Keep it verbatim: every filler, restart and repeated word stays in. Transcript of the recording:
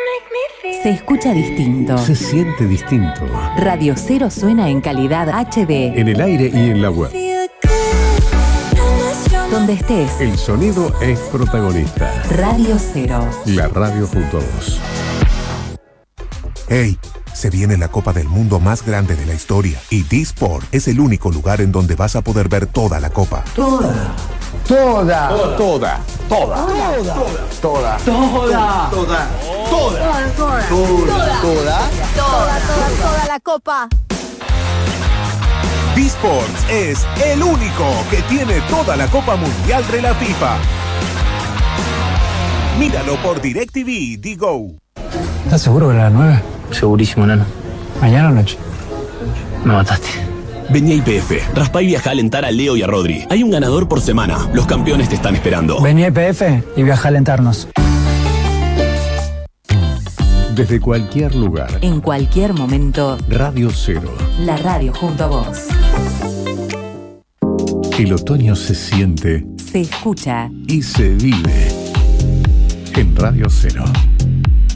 Se escucha distinto. Se siente distinto. Radio Cero suena en calidad H D. En el aire y en la web. Donde estés. El sonido es protagonista. Radio Cero. La radio junto a vos. Hey, se viene la Copa del Mundo más grande de la historia y D-Sport es el único lugar en donde vas a poder ver toda la Copa. Toda. Toda. Toda. Toda. Toda. Toda. Toda. Toda. Toda. Toda. Toda. Toda. Toda. Toda, toda, toda la copa. D-Sports es el único que tiene toda la Copa Mundial de la FIFA. Míralo por DirecTV D-Go. ¿Estás seguro que era las nueve? Segurísimo, nano. ¿Mañana o noche? Me mataste. Vení a I P F, raspá y viajá a alentar a Leo y a Rodri. Hay un ganador por semana. Los campeones te están esperando. Vení a I P F y viaja a alentarnos. Desde cualquier lugar. En cualquier momento. Radio Cero. La radio junto a vos. El otoño se siente. Se escucha. Y se vive. En Radio Cero.